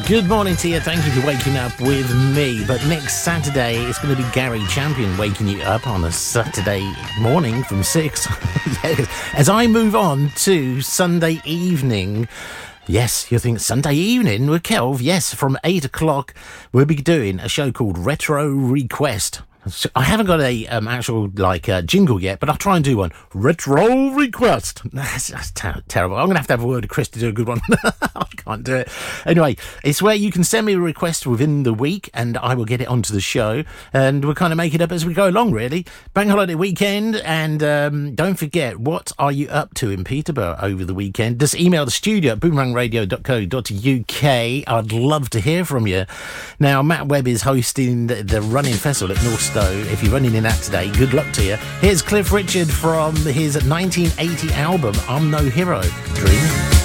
Good morning to you. Thank you for waking up with me. But next Saturday, it's going to be Gary Champion waking you up on a Saturday morning from 6. Yes. As I move on to Sunday evening. Yes, you think Sunday evening with Kelv? Yes, from 8 o'clock, we'll be doing a show called Retro Request. I haven't got a actual jingle yet, but I'll try and do one. Retro Request. That's terrible. I'm going to have a word with Chris to do a good one. I can't do it. Anyway, it's where you can send me a request within the week, and I will get it onto the show, and we'll kind of make it up as we go along, really. Bank holiday weekend, and don't forget, what are you up to in Peterborough over the weekend? Just email the studio at boomerangradio.co.uk. I'd love to hear from you. Now, Matt Webb is hosting the Running Festival at Northstowe. If you're running in that today, good luck to you. Here's Cliff Richard from his 1980 album, I'm No Hero. Dreaming.